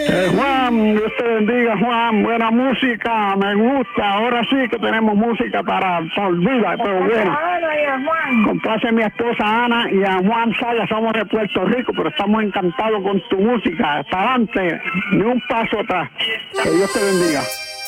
Juan, Dios te bendiga, Juan. Buena música, me gusta. Ahora sí que tenemos música para olvidar, pero bueno. Complace a mi esposa Ana y a Juan Saya, somos de Puerto Rico, pero estamos encantados con tu música. Hasta adelante, ni un paso atrás. Que Dios te bendiga.